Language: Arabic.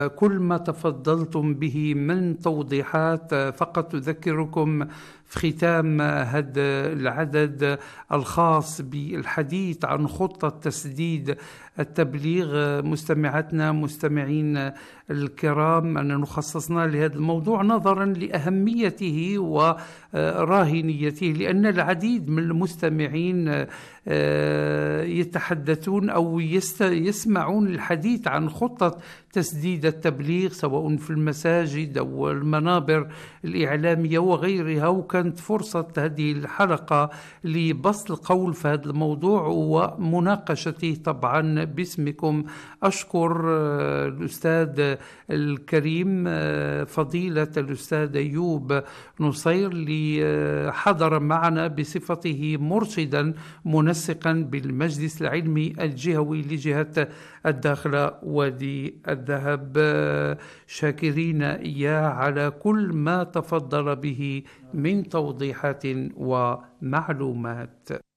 كل ما تفضلتم به من توضيحات. فقط أذكركم في ختام هذا العدد الخاص بالحديث عن خطة تسديد التبليغ، مستمعاتنا مستمعين الكرام، أننا خصصنا لهذا الموضوع نظرا لأهميته وراهنيته، لأن العديد من المستمعين يتحدثون أو يسمعون الحديث عن خطة تسديد التبليغ سواء في المساجد أو المنابر الإعلامية وغيرها، وكانت فرصة هذه الحلقة لبسط القول في هذا الموضوع ومناقشته طبعا باسمكم. أشكر الأستاذ الكريم فضيلة الأستاذ أيوب نصير اللي حضر معنا بصفته مرشدا منسقا بالمجلس العلمي الجهوي لجهة الداخلة وادي الذهب. شاكرين إياه على كل ما تفضل به من توضيحات ومعلومات.